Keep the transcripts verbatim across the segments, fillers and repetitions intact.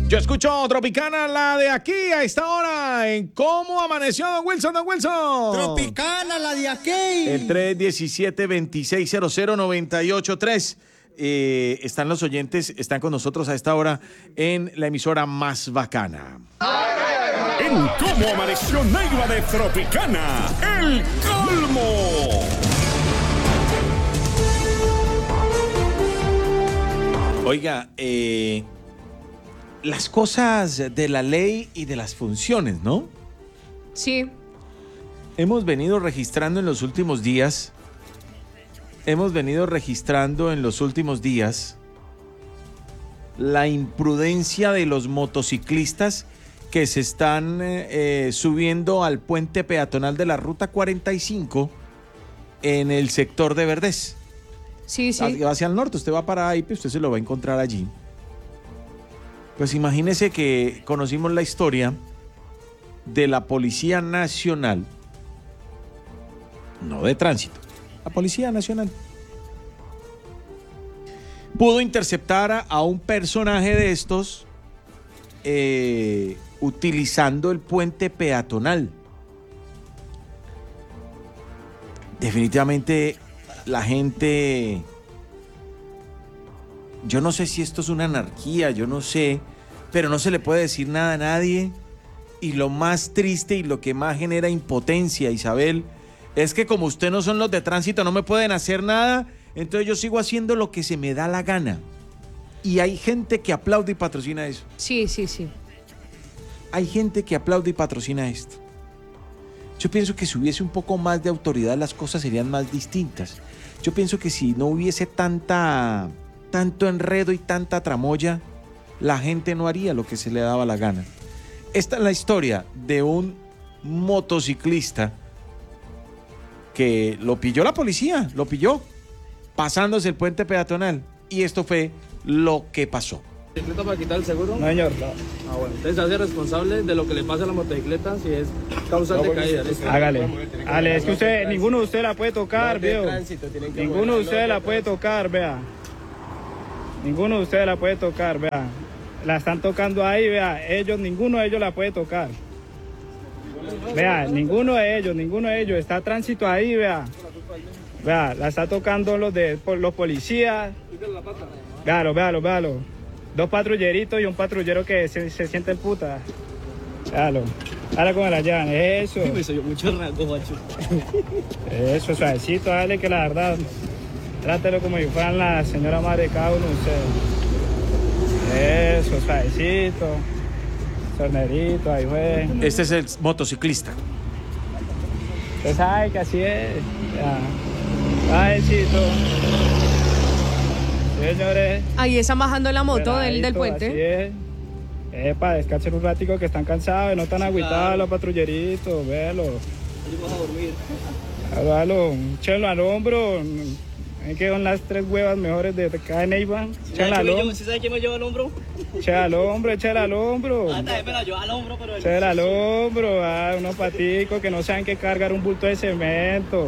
Yo escucho Tropicana, la de aquí a esta hora, en ¿Cómo amaneció Don Wilson, Don Wilson? Tropicana, la de aquí. El tres diecisiete, veintiséis cero cero, noventa y ocho tres. Eh, están los oyentes, están con nosotros a esta hora en la emisora más bacana. En ¿Cómo amaneció Neiva de Tropicana? ¡El colmo! Oiga, eh, las cosas de la ley y de las funciones, ¿no? Sí. Hemos venido registrando en los últimos días, hemos venido registrando en los últimos días la imprudencia de los motociclistas que se están eh, subiendo al puente peatonal de la Ruta cuarenta y cinco en el sector de Verdés. Sí, sí. Hacia, hacia el norte, usted va para ahí, pues usted se lo va a encontrar allí. Pues imagínese que conocimos la historia de la Policía Nacional, no de tránsito, la Policía Nacional pudo interceptar a, a un personaje de estos eh, utilizando el puente peatonal. Definitivamente la gente, yo no sé si esto es una anarquía, yo no sé, pero no se le puede decir nada a nadie. Y lo más triste y lo que más genera impotencia, Isabel, es que como ustedes no son los de tránsito, no me pueden hacer nada, entonces yo sigo haciendo lo que se me da la gana. Y hay gente que aplaude y patrocina eso. Sí, sí, sí. Hay gente que aplaude y patrocina esto. Yo pienso que si hubiese un poco más de autoridad, las cosas serían más distintas. Yo pienso que si no hubiese tanta, tanto enredo y tanta tramoya, la gente no haría lo que se le daba la gana. Esta es la historia de un motociclista que lo pilló la policía, lo pilló pasándose el puente peatonal. Y esto fue lo que pasó. ¿Motocicleta para quitar el seguro? No, señor, no. Ah, bueno. Entonces se hace responsable de lo que le pasa a la motocicleta si es causal de caída. ¿Listo? Hágale. Hágale, es que usted, ninguno de ustedes la puede tocar, veo. Ninguno de ustedes la puede tocar, vea. Ninguno de ustedes la puede tocar, vea. La están tocando ahí, vea. Ellos, ninguno de ellos la puede tocar. Vea, ninguno de ellos, ninguno de ellos. Está tránsito ahí, vea. Vea, la está tocando los de los policías. Véalo, véalo, véalo. Dos patrulleritos y un patrullero que se, se siente el puta. Véalo. Dale con la llave, eso. Me soy mucho rango, macho. Eso, suavecito, dale, que la verdad, trátelo como si fueran la señora madre de cada uno de ustedes. Eso, suavecito. Sornerito, ahí fue. Este es el motociclista. Usted sabe que así es. Ya. Suavecito. Señores. Ahí están bajando la moto del, del Peladito, puente. Así es. Epa, descansen un ratico que están cansados, no están agüitados los patrulleritos, véalo. Vamos a dormir. Véalo, échenlo al hombro. Ahí que son las tres huevas mejores de cada Neiva. Échenlo al hombro. ¿Sí sabe quién me lleva al hombro? Échenlo al hombro, échenlo al hombro. Ah, también me la lleva al hombro, pero... Échenlo al hombro, ah, unos paticos que no saben qué cargar un bulto de cemento.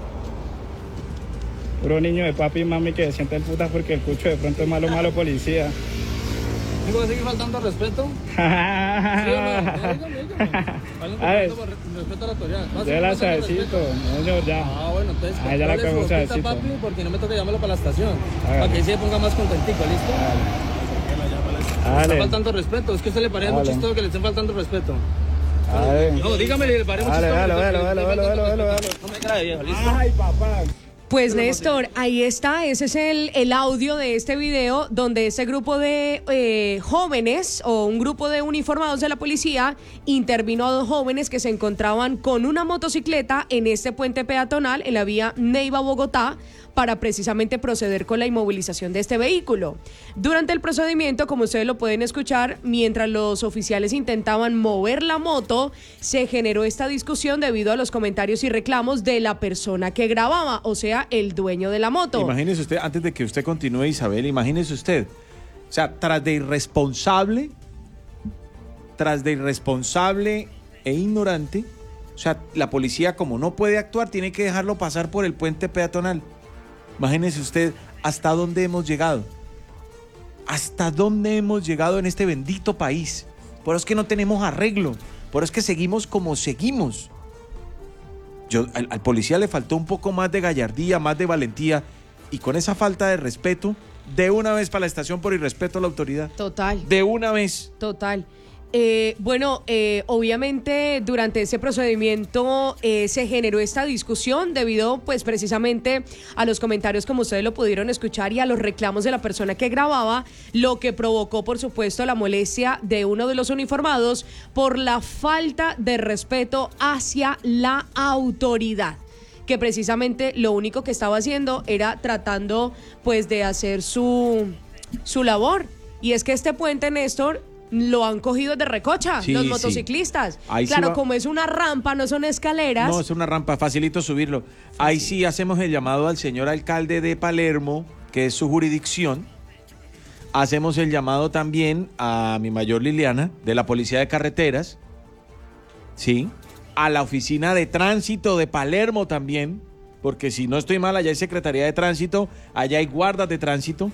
Puro niño de papi y mami que se sienten putas porque el cucho de pronto es malo, malo policía. ¿Tengo que seguir faltando al respeto? ¿Sí o no? No, dígame, dígame. A ver. Respeto a la autoridad. Ya la suavecito, no, señor, ya. Ah, bueno, entonces, Ah, ya la controle su cogemos boquita, suavecito. papi, porque no me toca llamarlo para la estación. Hágale. Para que ahí se ponga más contentico, ¿listo? Está Dale. faltando respeto. Es que a usted le parece muy Dale. chistoso que le estén faltando respeto. Dale. No, dígame, le parece muy Dale, chistoso. dale, que le dale, esté dale, faltando dale, dale, respeto. dale. No me cae viejo, ¿listo? Ay, papá. Pues Néstor, ahí está, ese es el, el audio de este video donde ese grupo de eh, jóvenes o un grupo de uniformados de la policía intervino a dos jóvenes que se encontraban con una motocicleta en este puente peatonal en la vía Neiva-Bogotá para precisamente proceder con la inmovilización de este vehículo. Durante el procedimiento, como ustedes lo pueden escuchar, mientras los oficiales intentaban mover la moto, se generó esta discusión debido a los comentarios y reclamos de la persona que grababa, o sea, el dueño de la moto. Imagínese usted, antes de que usted continúe, Isabel, imagínese usted, o sea, tras de irresponsable, tras de irresponsable e ignorante, o sea, la policía como no puede actuar, tiene que dejarlo pasar por el puente peatonal. Imagínese usted hasta dónde hemos llegado. ¿Hasta dónde hemos llegado en este bendito país? Por eso es que no tenemos arreglo, por eso es que seguimos como seguimos. Yo, al, al policía le faltó un poco más de gallardía, más de valentía, y con esa falta de respeto, de una vez para la estación por irrespeto a la autoridad. Total. De una vez. Total. Eh, bueno, eh, obviamente durante ese procedimiento eh, se generó esta discusión debido pues precisamente a los comentarios, como ustedes lo pudieron escuchar, y a los reclamos de la persona que grababa, lo que provocó por supuesto la molestia de uno de los uniformados por la falta de respeto hacia la autoridad, que precisamente lo único que estaba haciendo era tratando pues de hacer su, su labor. Y es que este puente, Néstor, lo han cogido de recocha, sí, los sí. motociclistas. Ahí claro, sí va... como es una rampa, no son escaleras. No, es una rampa, facilito subirlo. Ahí sí hacemos el llamado al señor alcalde de Palermo, que es su jurisdicción. Hacemos el llamado también a mi mayor Liliana, de la Policía de Carreteras. Sí. A la oficina de tránsito de Palermo también, porque si no estoy mal, allá hay Secretaría de Tránsito, allá hay guardas de tránsito.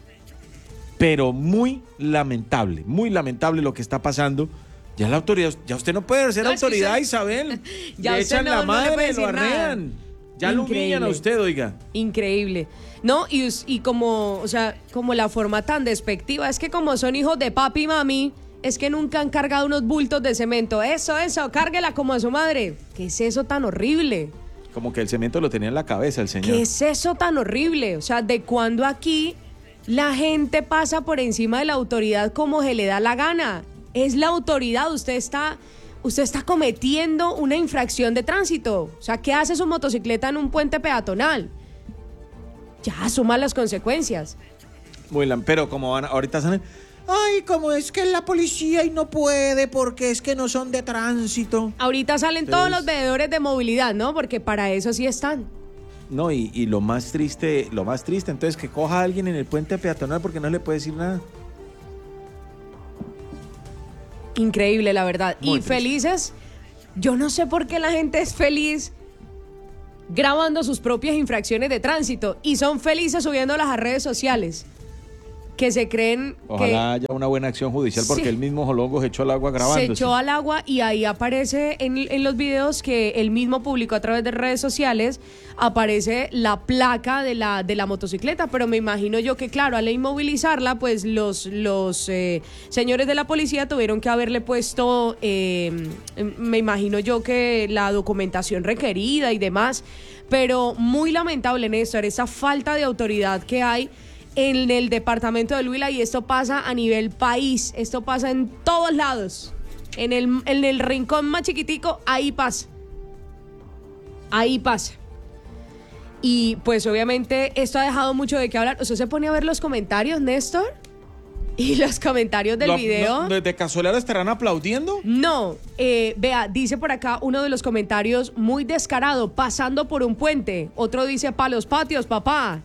Pero muy lamentable, muy lamentable lo que está pasando. Ya la autoridad, ya usted no puede ser no, autoridad, es usted, Isabel. Ya le usted echan no, la madre, no le lo arrean. Ya Increíble. Lo humillan a usted, oiga. Increíble. No, y, y como, o sea, como la forma tan despectiva, es que como son hijos de papi y mami, es que nunca han cargado unos bultos de cemento. Eso, eso, cárguela como a su madre. ¿Qué es eso tan horrible? Como que el cemento lo tenía en la cabeza el señor. ¿Qué es eso tan horrible? O sea, ¿de cuándo aquí la gente pasa por encima de la autoridad como se le da la gana? Es la autoridad, usted está, usted está cometiendo una infracción de tránsito. O sea, ¿qué hace su motocicleta en un puente peatonal? Ya asuma las consecuencias. Muy lan- pero como van, ahorita salen, ay, como es que la policía y no puede porque es que no son de tránsito. Ahorita salen Entonces, todos los veedores de movilidad, ¿no? Porque para eso sí están. No, y, y lo más triste, lo más triste, entonces que coja a alguien en el puente peatonal porque no le puede decir nada. Increíble, la verdad. Muy y triste. felices, yo no sé por qué la gente es feliz grabando sus propias infracciones de tránsito y son felices subiéndolas a redes sociales. Que se creen Ojalá que haya una buena acción judicial porque Sí. el mismo Jolongo se echó al agua grabándose. se echó al agua, y ahí aparece en, en los videos que él mismo publicó a través de redes sociales, aparece la placa de la, de la motocicleta, pero me imagino yo que claro, al inmovilizarla, pues los, los eh, señores de la policía tuvieron que haberle puesto, eh, me imagino yo que la documentación requerida y demás, pero muy lamentable, Néstor, esa falta de autoridad que hay en el departamento del Huila, y esto pasa a nivel país, esto pasa en todos lados, en el, en el rincón más chiquitico, ahí pasa, ahí pasa. Y pues obviamente esto ha dejado mucho de qué hablar. ¿Usted se pone a ver los comentarios, Néstor? ¿Y los comentarios del Lo- video? no, ¿De casualidad estarán aplaudiendo? No, eh, vea, dice por acá uno de los comentarios muy descarado, pasando por un puente. Otro dice, pa' los patios, papá.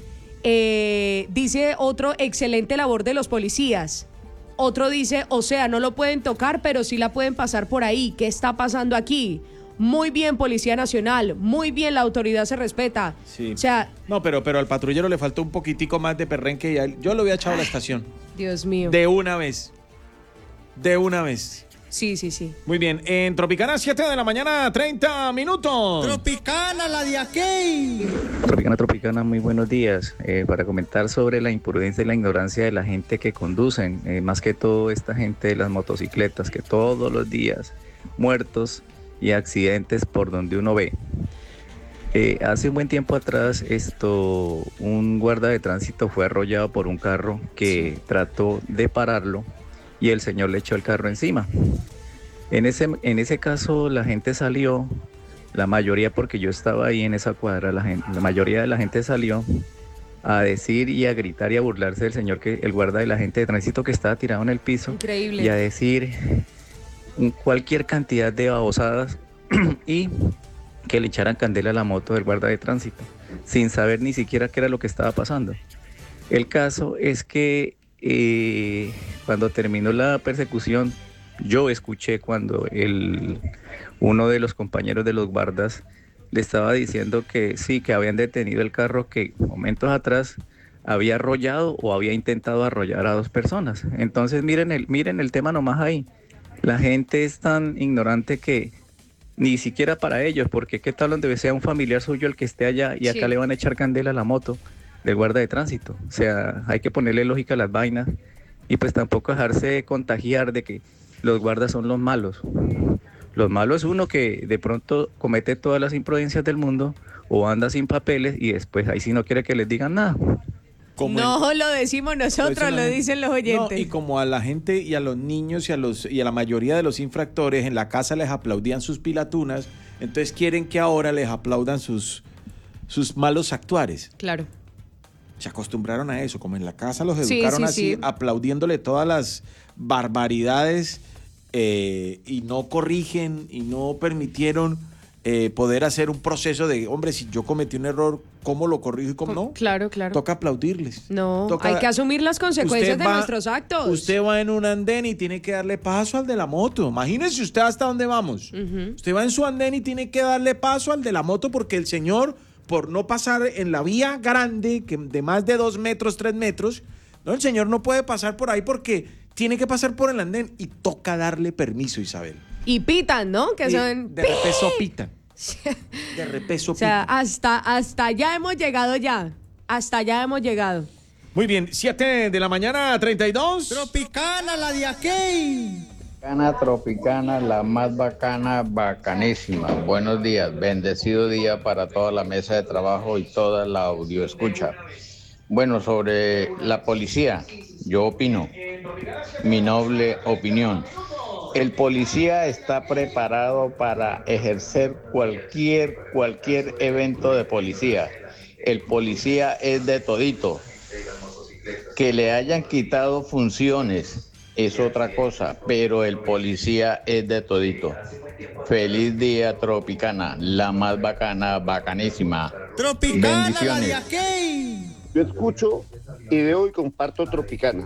Eh, dice otro, excelente labor de los policías. Otro dice, o sea, no lo pueden tocar, pero sí la pueden pasar por ahí. ¿Qué está pasando aquí? Muy bien, Policía Nacional. Muy bien, la autoridad se respeta. Sí. O sea, No, pero, pero al patrullero le faltó un poquitico más de perrenque y a él, yo lo había echado a la estación. Dios mío. De una vez. De una vez. Sí, sí, sí. Muy bien, en Tropicana, siete de la mañana, treinta minutos. Tropicana, la de aquí. Tropicana, Tropicana, muy buenos días. Eh, para comentar sobre la imprudencia y la ignorancia de la gente que conducen, eh, más que todo esta gente de las motocicletas, que todos los días muertos y accidentes por donde uno ve. Eh, hace un buen tiempo atrás, esto, un guarda de tránsito fue arrollado por un carro que trató de pararlo y el señor le echó el carro encima. En ese, en ese caso la gente salió, la mayoría, porque yo estaba ahí en esa cuadra, la, gente, la mayoría de la gente salió a decir y a gritar y a burlarse del señor, que el guarda de la gente de tránsito que estaba tirado en el piso. Increíble. Y a decir cualquier cantidad de babosadas y que le echaran candela a la moto del guarda de tránsito, sin saber ni siquiera qué era lo que estaba pasando. El caso es que eh, cuando terminó la persecución, yo escuché cuando el, uno de los compañeros de los guardas le estaba diciendo que sí, que habían detenido el carro que momentos atrás había arrollado o había intentado arrollar a dos personas. Entonces miren el, miren el tema nomás ahí. La gente es tan ignorante que ni siquiera para ellos, porque qué tal donde sea un familiar suyo el que esté allá y acá Sí. le van a echar candela a la moto del guarda de tránsito. O sea, hay que ponerle lógica a las vainas y pues tampoco dejarse contagiar de que los guardas son los malos. Los malos es uno que de pronto comete todas las imprudencias del mundo o anda sin papeles y después ahí sí no quiere que les digan nada. Como No el- lo decimos Lo nosotros, dicen lo la gente. dicen los No, oyentes. y como a la gente y a los niños y a los y a la mayoría de los infractores en la casa les aplaudían sus pilatunas, entonces quieren que ahora les aplaudan sus, sus malos actuares. Claro. Se acostumbraron a eso, como en la casa los Sí, educaron sí, así, sí. aplaudiéndole todas las barbaridades eh, y no corrigen y no permitieron eh, poder hacer un proceso de, hombre, si yo cometí un error, ¿cómo lo corrijo y cómo no? Claro, claro. Toca aplaudirles. No, Toca- hay que asumir las consecuencias Usted de va- nuestros actos. Usted va en un andén y tiene que darle paso al de la moto. Imagínese usted hasta dónde vamos. Ujú. Usted va en su andén y tiene que darle paso al de la moto porque el señor, por no pasar en la vía grande, que de más de dos metros, tres metros, no, el señor no puede pasar por ahí porque tiene que pasar por el andén y toca darle permiso, Isabel. Y pitan, ¿no? Que Y son... de repeso pitan. De repeso O sea, pitan. hasta, hasta allá hemos llegado ya. Hasta allá hemos llegado. Muy bien, siete de la mañana, treinta y dos. Tropicana, la de aquí. Tropicana, tropicana, la más bacana, bacanísima. Buenos días, bendecido día para toda la mesa de trabajo y toda la audio escucha. Bueno, sobre la policía, yo opino, mi noble opinión. El policía está preparado para ejercer cualquier, cualquier evento de policía. El policía es de todito. Que le hayan quitado funciones es otra cosa, pero el policía es de todito. Feliz día, Tropicana, la más bacana, bacanísima. Tropicana, la de Bendiciones. aquí. Yo escucho y veo y comparto Tropicana.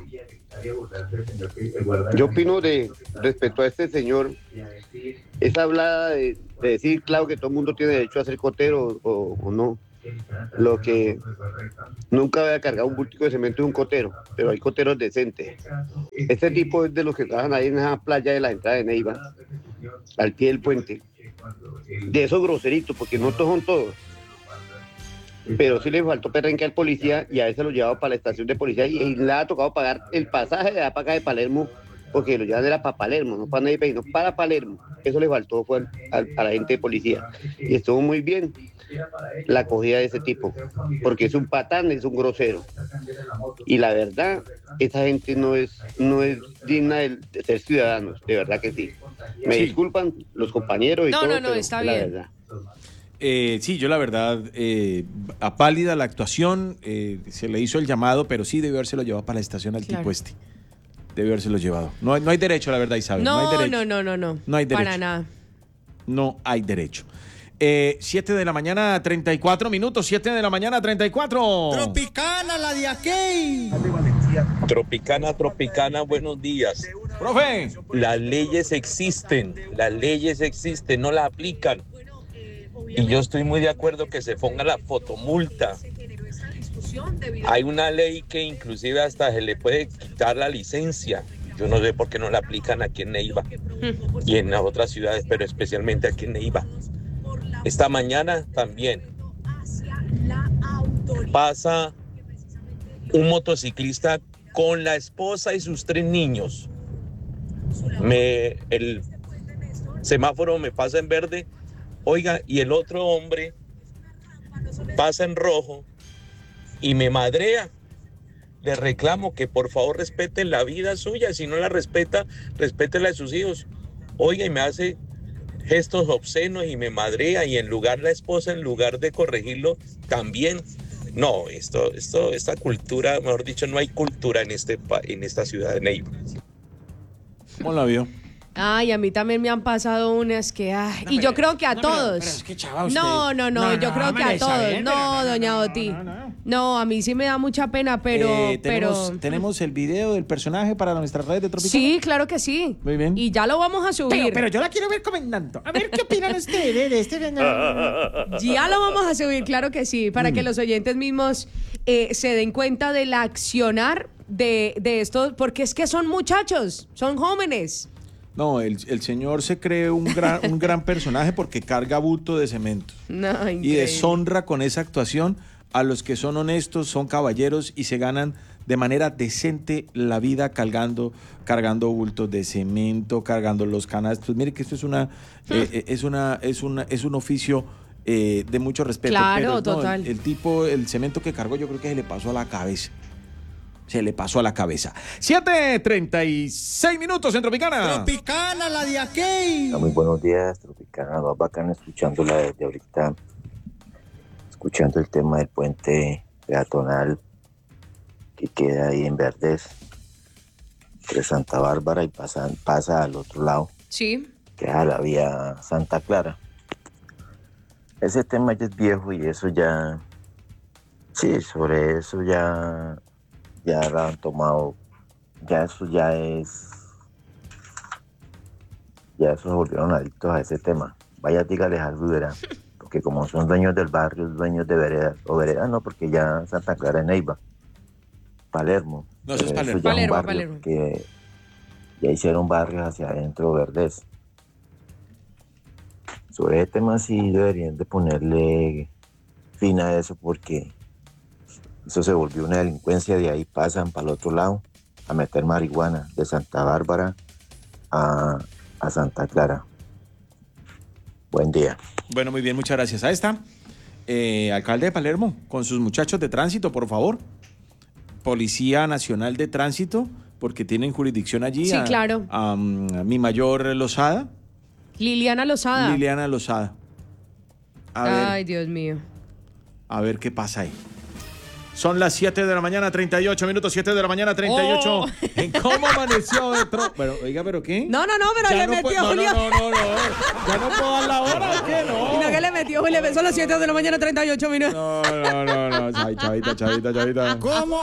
Yo opino de respecto a este señor, esa hablada de, de decir, claro, que todo el mundo tiene derecho a ser cotero o, o no. Lo que nunca voy a cargar un bultico de cemento de un cotero, pero hay coteros decentes. Este tipo es de los que trabajan ahí en esa playa de la entrada de Neiva, al pie del puente. De esos groseritos, porque no todos son todos. Pero sí le faltó perrenque al policía y a veces lo llevaba para la estación de policía y, y le ha tocado pagar el pasaje de acá de Palermo, porque lo llevan era para Palermo, no para Neiva, sino para Palermo. Eso le faltó fue a, a la gente de policía. Y estuvo muy bien la acogida de ese tipo, porque es un patán, es un grosero. Y la verdad, esa gente no es, no es digna de, de ser ciudadanos, de verdad que sí. Me Sí. disculpan los compañeros y No, todo, no, no, pero está la bien. verdad. Eh, sí, yo la verdad, eh, a pálida la actuación, eh, se le hizo el llamado, pero sí debió habérselo llevado para la estación al Claro. tipo este. Debió habérselo llevado. No, hay- no hay derecho, la verdad, Isabel. No, hay No, derecho. no, no, no, no. No hay derecho. Para nada. No hay derecho. Eh, siete de la mañana, treinta y cuatro minutos. siete de la mañana, treinta y cuatro. Tropicana, la de aquí. Tropicana, Tropicana, buenos días. Profe. Las leyes existen, las leyes existen, no las aplican. Y yo estoy muy de acuerdo que se ponga la fotomulta. Hay una ley que inclusive hasta se le puede quitar la licencia. Yo no sé por qué no la aplican aquí en Neiva y en las otras ciudades, pero especialmente aquí en Neiva. Esta mañana también pasa un motociclista con la esposa y sus tres niños. Me, el semáforo me pasa en verde, oiga, y el otro hombre pasa en rojo y me madrea. Le reclamo que por favor respeten la vida suya, si no la respeta, respete la de sus hijos. Oiga, y me hace gestos obscenos y me madrea, y en lugar la esposa, en lugar de corregirlo, también. No, esto, esto, esta cultura, mejor dicho, no hay cultura en este pa- en esta ciudad de Neiva. ¿Cómo la vio? Ay, a mí también me han pasado unas que... ay, y yo creo que a no, pero- todos. pero es que, chava, usted- no, no, no, No, yo no, creo que hombre, a todos. Isabel, No, pero no, doña no, Oti. no, no, no. No, a mí sí me da mucha pena, pero... Eh, tenemos, pero... tenemos el video del personaje para nuestras redes de Tropicana. Sí, claro que sí. Muy bien. Y ya lo vamos a subir. Pero, pero yo la quiero ver comentando. A ver qué opinan ustedes de este. Ya lo vamos a subir, claro que sí, para Mm. que los oyentes mismos eh, se den cuenta del accionar de, de esto, porque es que son muchachos, son jóvenes. No, el, el señor se cree un gran, un gran personaje porque carga bulto de cemento. No, Y increíble. deshonra con esa actuación a los que son honestos, son caballeros y se ganan de manera decente la vida cargando, cargando bultos de cemento, cargando los canastos. Mire que esto es una, eh, eh, es una, es una, es un oficio eh, de mucho respeto. Claro, pero, no, total. el, el tipo, el cemento que cargó, yo creo que se le pasó a la cabeza. Se le pasó a la cabeza. siete treinta y seis minutos en Tropicana. Tropicana, la de aquí. Muy buenos días, Tropicana, más bacana escuchándola desde ahorita, escuchando el tema del puente peatonal que queda ahí en Verdes, entre Santa Bárbara y pasa, pasa al otro lado, Sí. que es a la vía Santa Clara. Ese tema ya es viejo y eso ya, sí, sobre eso ya, ya lo han tomado, ya eso ya es, ya eso se volvieron adictos a ese tema. Vaya, dígale a Rivera, porque como son dueños del barrio, dueños de veredas, o veredas no, porque ya Santa Clara es Neiva, Palermo. No, eso es Pero Palermo. ya es un Palermo, barrio Palermo. que ya hicieron barrios hacia adentro verdes. Sobre este tema sí deberían de ponerle fin a eso porque eso se volvió una delincuencia, de ahí pasan para el otro lado a meter marihuana de Santa Bárbara a, a Santa Clara. Buen día. Bueno, muy bien, muchas gracias. Ahí está. Eh, alcalde de Palermo, con sus muchachos de tránsito, por favor. Policía Nacional de Tránsito, porque tienen jurisdicción allí. Sí, a, claro. A, um, a mi mayor Lozada, Liliana Lozada. Liliana Lozada. A ver, Ay, Dios mío. a ver qué pasa ahí. Son las siete de la mañana, treinta y ocho minutos, siete de la mañana, treinta y ocho. Oh. ¿En cómo amaneció dentro? Pero, oiga, ¿pero qué? No, no, no, pero Ya le no metió puedo- no, Julio. No, no, no, no. ¿Ya no puedo dar la hora o qué? No. Y no, que le metió Julio. Son las siete de la mañana, treinta y ocho minutos. No, no, no, no. Ay, chavita, chavita, chavita. ¿Cómo